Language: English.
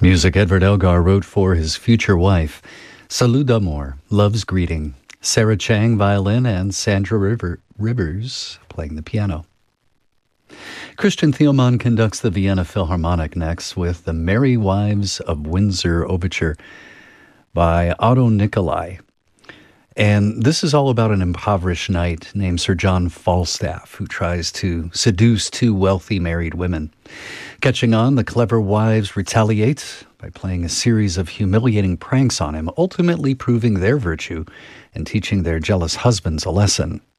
Music Edward Elgar wrote for his future wife. Salut d'amour, Love's Greeting. Sarah Chang, violin, and Sandra Rivers playing the piano. Christian Thielmann conducts the Vienna Philharmonic next with the Merry Wives of Windsor Overture by Otto Nicolai. And this is all about an impoverished knight named Sir John Falstaff who tries to seduce two wealthy married women. Catching on, the clever wives retaliate by playing a series of humiliating pranks on him, ultimately proving their virtue and teaching their jealous husbands a lesson.